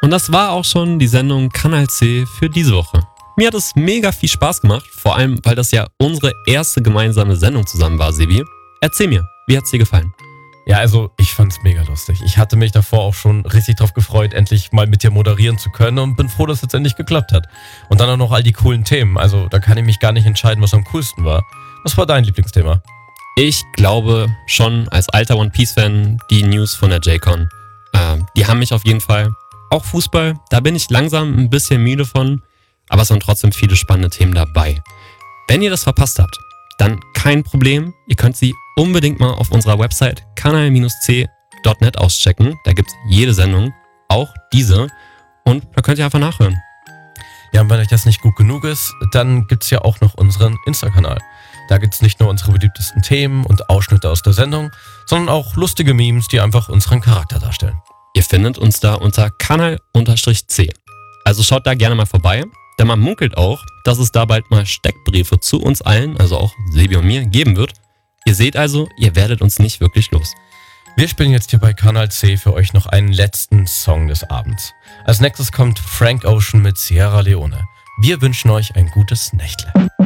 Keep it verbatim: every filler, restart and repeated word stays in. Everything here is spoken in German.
Und das war auch schon die Sendung Kanal C für diese Woche. Mir hat es mega viel Spaß gemacht, vor allem, weil das ja unsere erste gemeinsame Sendung zusammen war, Sebi. Erzähl mir, wie hat's dir gefallen? Ja, also ich fand's mega lustig. Ich hatte mich davor auch schon richtig drauf gefreut, endlich mal mit dir moderieren zu können und bin froh, dass es jetzt endlich geklappt hat. Und dann auch noch all die coolen Themen. Also da kann ich mich gar nicht entscheiden, was am coolsten war. Was war dein Lieblingsthema? Ich glaube schon als alter One Piece Fan die News von der J-Con. Äh, die haben mich auf jeden Fall. Auch Fußball, da bin ich langsam ein bisschen müde von, aber es sind trotzdem viele spannende Themen dabei. Wenn ihr das verpasst habt, dann kein Problem. Ihr könnt sie unbedingt mal auf unserer Website kanal c punkt net auschecken. Da gibt's jede Sendung, auch diese. Und da könnt ihr einfach nachhören. Ja, und wenn euch das nicht gut genug ist, dann gibt's ja auch noch unseren Insta-Kanal. Da gibt's nicht nur unsere beliebtesten Themen und Ausschnitte aus der Sendung, sondern auch lustige Memes, die einfach unseren Charakter darstellen. Ihr findet uns da unter kanal c. Also schaut da gerne mal vorbei. Denn man munkelt auch, dass es da bald mal Steckbriefe zu uns allen, also auch Sebi und mir, geben wird. Ihr seht also, ihr werdet uns nicht wirklich los. Wir spielen jetzt hier bei Kanal C für euch noch einen letzten Song des Abends. Als nächstes kommt Frank Ocean mit Sierra Leone. Wir wünschen euch ein gutes Nächtle.